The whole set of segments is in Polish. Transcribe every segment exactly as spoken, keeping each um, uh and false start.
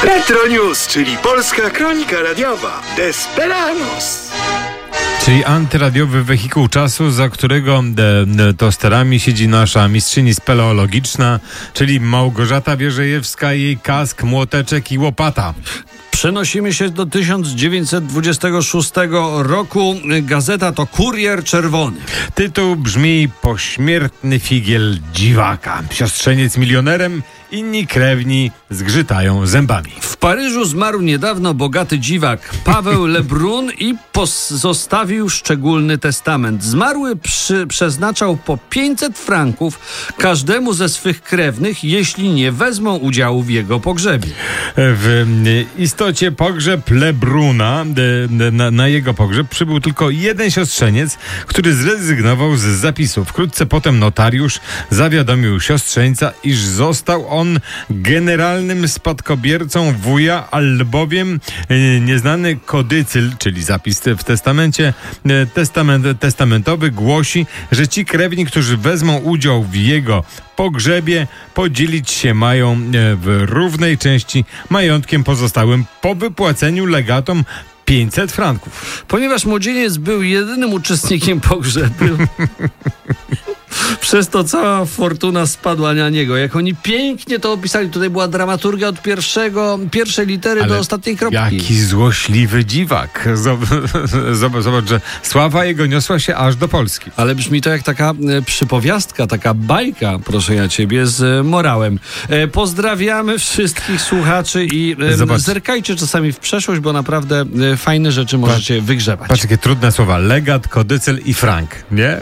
Retro News, czyli polska kronika radiowa. Desperados. Czyli antyradiowy wehikuł czasu, za którego e, to sterami siedzi nasza mistrzyni speleologiczna, czyli Małgorzata Wierzejewska, jej kask, młoteczek i łopata. Przenosimy się do tysiąc dziewięćset dwudziestego szóstego roku. Gazeta to Kurier Czerwony. Tytuł brzmi: Pośmiertny figiel dziwaka. Siostrzeniec milionerem, inni krewni zgrzytają zębami. W Paryżu zmarł niedawno bogaty dziwak Paweł Lebrun i pozostawił szczególny testament. Zmarły przy, przeznaczał po pięćset franków każdemu ze swych krewnych, jeśli nie wezmą udziału w jego pogrzebie. W istocie pogrzeb Lebruna, na, na jego pogrzeb przybył tylko jeden siostrzeniec, który zrezygnował z zapisu. Wkrótce potem notariusz zawiadomił siostrzeńca, iż został on generalnym spadkobiercą wuja, albowiem nieznany kodycyl, czyli zapis w testamencie, testament, testamentowy głosi, że ci krewni, którzy wezmą udział w jego pogrzebie, podzielić się mają w równej części majątkiem pozostałym po wypłaceniu legatom pięćset franków. Ponieważ młodzieniec był jedynym uczestnikiem pogrzebu, przez to cała fortuna spadła na niego. Jak oni pięknie to opisali. Tutaj była dramaturgia od pierwszego, pierwszej litery Ale do ostatniej kropki. Jaki złośliwy dziwak. Zobacz, zobacz, że sława jego niosła się aż do Polski. Ale brzmi to jak taka e, przypowiastka, taka bajka, proszę ja ciebie, z e, morałem. E, pozdrawiamy wszystkich słuchaczy i e, zerkajcie czasami w przeszłość, bo naprawdę e, fajne rzeczy możecie patrz, wygrzebać. Patrz, jakie trudne słowa. Legat, kodycyl i frank, nie?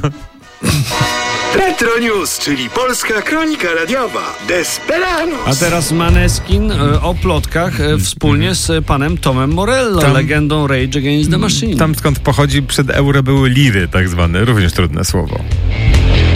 Retro News, czyli polska kronika radiowa. Desperados. A teraz Maneskin e, o plotkach e, wspólnie z panem Tomem Morello, Tam, legendą Rage Against the Machine. Tam skąd pochodzi, przed euro były liry tak zwane, również trudne słowo.